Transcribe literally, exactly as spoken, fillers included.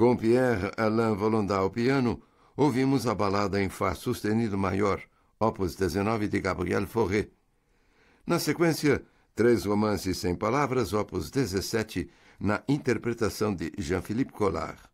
Com Pierre-Alain Volondat ao piano, ouvimos a balada em Fá sustenido maior, opus dezenove de Gabriel Fauré. Na sequência, três romances sem palavras, opus dezessete, na interpretação de Jean-Philippe Collard.